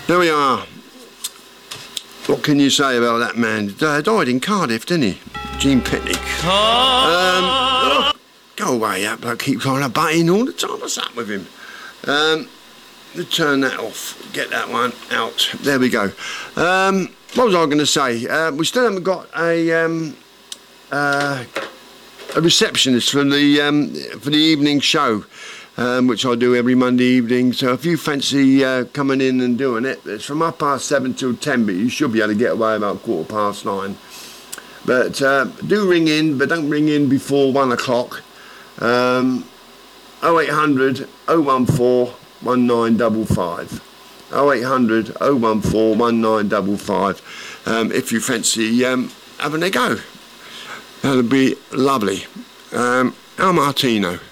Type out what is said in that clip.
There we are. What can you say about that man? Died in Cardiff, didn't he? Gene Pitney. Go away, that bloke keeps trying to butt in all the time. What's up with him? Let's turn that off. Get that one out. There we go. What was I going to say? We still haven't got a receptionist for the evening show, which I do every Monday evening. So if you fancy coming in and doing it, it's from 7:30 till 10, but you should be able to get away about 9:15. But do ring in, but don't ring in before 1 o'clock. 0800 014 1955. 0800 014 1955. If you fancy having a go, that'd be lovely. Al Martino.